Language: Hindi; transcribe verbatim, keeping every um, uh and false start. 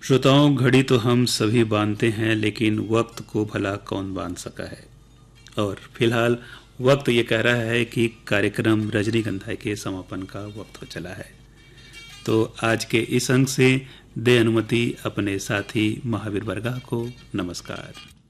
श्रोताओं, घड़ी तो हम सभी बांधते हैं, लेकिन वक्त को भला कौन बांध सका है। और फिलहाल वक्त ये कह रहा है कि कार्यक्रम रजनीगंधा के समापन का वक्त हो चला है। तो आज के इस अंक से दे अनुमति अपने साथी महावीर बरगाह को। नमस्कार।